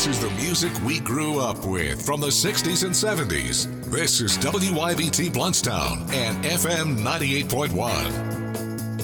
This is the music we grew up with from the 60s and 70s. This is WYBT Bluntstown and FM 98.1.